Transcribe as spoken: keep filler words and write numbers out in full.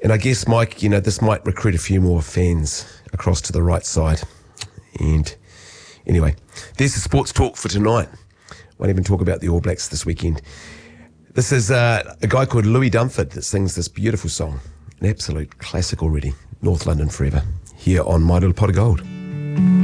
And I guess, Mike, you know, this might recruit a few more fans across to the right side. And anyway, there's the sports talk for tonight. Won't even talk about the All Blacks this weekend. This is uh, a guy called Louis Dunford that sings this beautiful song. An absolute classic already. North London Forever. Here on My Little Pot of Gold.